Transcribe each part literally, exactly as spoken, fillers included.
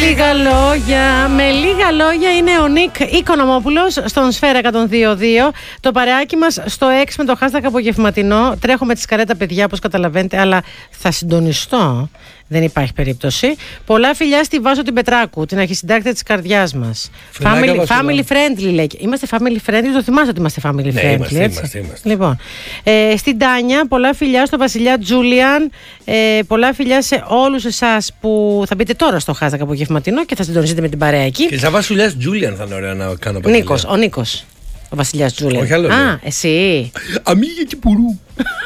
λίγα λόγια. Με λίγα λόγια είναι ο Νίκ Οικονομόπουλος στον Σφαίρα εκατόν δύο δύο. Το παρεάκι μας στο X με το hashtag απογευματινό. Τρέχω με τη σκαρέτα, παιδιά, όπως καταλαβαίνετε, αλλά θα συντονιστώ. Δεν υπάρχει περίπτωση. Πολλά φιλιά στη Βάζο την Πετράκου, την αρχισυντάκτρια της καρδιάς μας. Family, family friendly, λέει. Είμαστε family friendly, το θυμάστε ότι είμαστε family ναι, friendly. Είμαστε, έτσι. είμαστε, είμαστε. Λοιπόν, ε, στην Τάνια, πολλά φιλιά στο Βασιλιά Τζούλιαν. Ε, πολλά φιλιά σε όλους εσάς που θα μπείτε τώρα στο hashtag απογευματινό και θα συντονιστείτε με την παρέα εκεί. Και σαν Βασιλιάς Τζούλιαν θα είναι ωραία να κάνω παρέα. Νίκος, ο Νίκος. Ο Βασιλιάς Τζούλιαν. Όχι άλλο. Α, ναι. εσύ. Αμίγε Κυπουρού.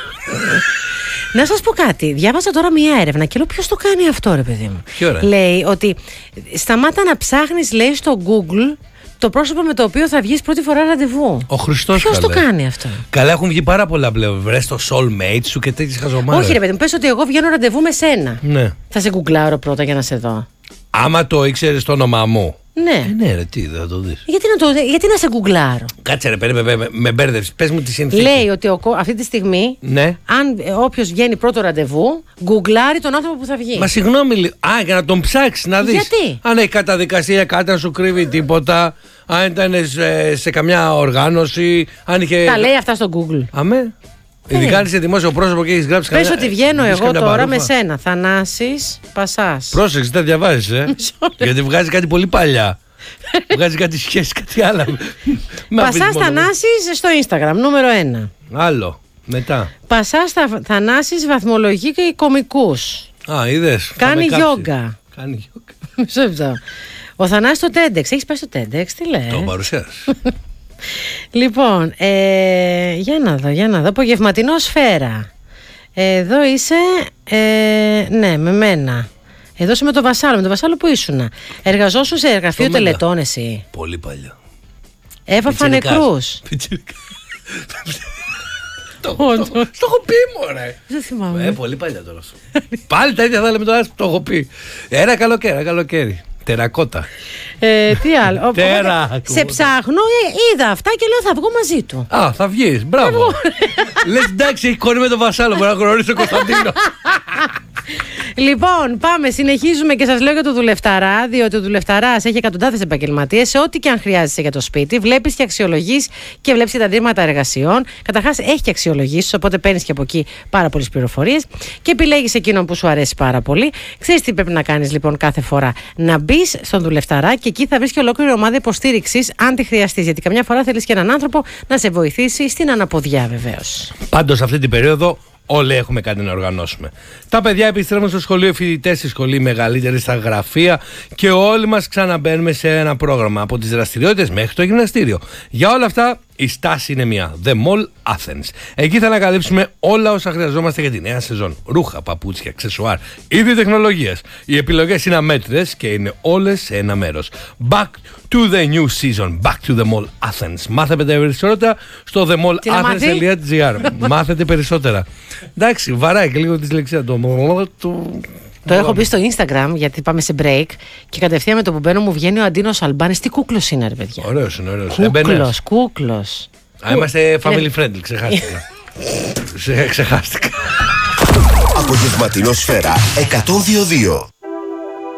Να σας πω κάτι. Διάβασα τώρα μια έρευνα και λέω ποιος το κάνει αυτό, ρε παιδί μου. Ποιο, ρε? Λέει ότι σταμάτα να ψάχνεις, λέει, στο Google το πρόσωπο με το οποίο θα βγεις πρώτη φορά ραντεβού. Ο Χριστός. Ποιος το κάνει αυτό? Καλά, έχουν βγει πάρα πολλά πλέον. Βρες το soulmate σου και τέτοιες χαζομάρες. Όχι, ρε παιδί μου, πες ότι εγώ βγαίνω ραντεβού με σένα. Ναι. Θα σε γκουγκλάρω πρώτα για να σε δω. Άμα το ήξερες το όνομά μου. Ναι. Ε, ναι, ρε, τι, δεν θα το δεις. Γιατί να, το, γιατί να σε γκουγκλάρω? Κάτσε, ρε, περίμενε, με, με μπέρδεψες. Πες μου τη συνθήκη. Λέει ότι ο, αυτή τη στιγμή, ναι. αν ε, όποιος βγαίνει πρώτο ραντεβού, γκουγκλάρει τον άνθρωπο που θα βγει. Μα συγγνώμη, α, για να τον ψάξεις να δεις. Γιατί? Αν έχει καταδικασία, κάτι να σου κρύβει τίποτα. Αν ήταν σε, σε καμιά οργάνωση. Αν είχε... Τα λέει αυτά στο Google. Αμέ. Ειδικά αν είσαι δημόσιο πρόσωπο και έχεις γράψει Πες κανένα. ότι βγαίνω έχεις εγώ τώρα παρούφα. με σένα. Θανάσης Πασάς. Πρόσεξε, δεν διαβάζεις, ε. Γιατί βγάζει κάτι πολύ παλιά. Βγάζει κάτι σχέση, κάτι άλλο. Πασάς Θανάσης στο Instagram, νούμερο ένα. Άλλο, μετά. Πασάς θα, Θανάσης βαθμολογεί και κωμικούς. Α, είδες. Κάνει γιόγκα. Κάνει γιόγκα. Μισό λεπτό. Ο Θανάσης στο τέντεξ. Έχεις πάει στο τέντεξ, τι λέει? Το παρουσιάσεις. Λοιπόν, ε, για να δω, για να δω. Απογευματινό Σφαίρα. Εδώ είσαι, ε, ναι, με μένα. Εδώ είσαι με τον Βασάλο. Με τον Βασάλο που ήσουνα. Εργαζόσουν σε εργαφείο Το τελετών εσύ? Πολύ παλιά. Έβαφα νεκρούς. Το έχω πει, μωρέ. Δεν θυμάμαι. Ε, πολύ παλιά τώρα. Πάλι τα ίδια θα λέμε τώρα, το έχω πει. Ένα καλοκαίρι, ένα καλοκαίρι. Τερακότα. Ε, τι άλλο. Οπότε, Τέρα, σε ψάχνω, ε, είδα αυτά και λέω θα βγω μαζί του. Α, θα βγεις, μπράβο. Λες εντάξει, έχει κόρη με τον Βασάλο, μπορεί να γνωρίσει τον Κωνσταντίνο. Λοιπόν, πάμε, συνεχίζουμε και σας λέω για το δουλευταρά, διότι ο δουλευταράς έχει εκατοντάδες επαγγελματίες σε ό,τι και αν χρειάζεσαι για το σπίτι. Βλέπεις και αξιολογείς και βλέπεις και τα δείγματα εργασιών. Καταρχάς έχει και αξιολογήσεις, οπότε παίρνεις και από εκεί πάρα πολλές πληροφορίες και επιλέγεις εκείνον που σου αρέσει πάρα πολύ. Ξέρεις τι πρέπει να κάνεις λοιπόν κάθε φορά? Να μπεις στον δουλευταρά και εκεί θα βρεις και ολόκληρη ομάδα υποστήριξης αν τη χρειαστείς. Γιατί καμιά φορά θέλεις και έναν άνθρωπο να σε βοηθήσει στην αναποδιά, βεβαίως. Πάντως αυτή την περίοδο όλοι έχουμε κάτι να οργανώσουμε. Τα παιδιά επιστρέφουν στο σχολείο, οι φοιτητές στη σχολή, οι μεγαλύτεροι στα γραφεία και όλοι μας ξαναμπαίνουμε σε ένα πρόγραμμα από τις δραστηριότητες μέχρι το γυμναστήριο. Για όλα αυτά η στάση είναι μία. The Mall Athens. Εκεί θα ανακαλύψουμε όλα όσα χρειαζόμαστε για τη νέα σεζόν. Ρούχα, παπούτσια, αξεσουάρ, είδη τεχνολογίας. Οι επιλογές είναι αμέτρητες και είναι όλες σε ένα μέρος. Back to the new season. Back to the Mall Athens. Μάθετε περισσότερα στο the mall athens τελεία gr. Μάθετε περισσότερα. Εντάξει, βαράει και λίγο τη λεξία το. το... Το έχω πει στο Instagram γιατί πάμε σε break και κατευθείαν με το που μπαίνω μου βγαίνει ο Αντίνος Αλμπάνης. Τι κούκλος είναι, ρε παιδιά. Ωραίος είναι, ωραίος. Κούκλος, κούκλος. Α, είμαστε family friendly, ξεχάστηκα. Ξεχάστηκα. Απογευματινό Σφαίρα εκατόν δύο δύο.